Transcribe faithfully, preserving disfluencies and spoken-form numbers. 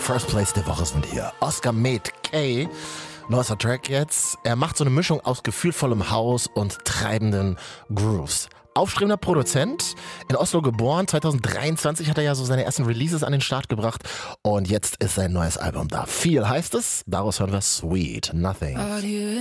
First Place der Woche sind hier. Oscar Made K. Neuester Track jetzt. Er macht so eine Mischung aus gefühlvollem House und treibenden Grooves. Aufstrebender Produzent, in Oslo geboren, zwanzig dreiundzwanzig hat er ja so seine ersten Releases an den Start gebracht und jetzt ist sein neues Album da. Viel heißt es, daraus hören wir Sweet Nothing.